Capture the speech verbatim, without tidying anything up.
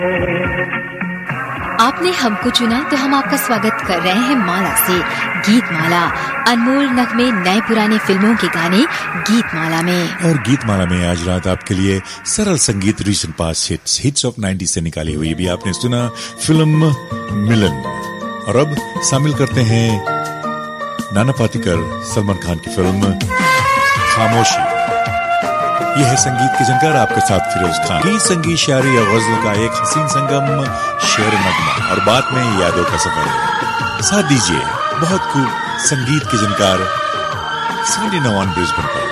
आपने हमको चुना तो हम आपका स्वागत कर रहे हैं माला से। गीत माला, अनमोल नगमे नए पुराने फिल्मों के गाने गीत माला में। और गीत माला में आज रात आपके लिए सरल संगीत recent pass hits hits of ninety से निकाली हुई भी आपने सुना फिल्म मिलन। और अब शामिल करते हैं नाना पाटेकर सलमान खान की फिल्म खामोशी। यह है संगीत के जानकार आपके साथ फिरोज खान। गीत संगीत शायरी और गजलों का एक हसीन संगम, शेर नगमा और बात में यादों का सफर। साथ दीजिए बहुत खूब संगीत के जानकार सेवेंटी नाइन ब्रिस्बेन पर।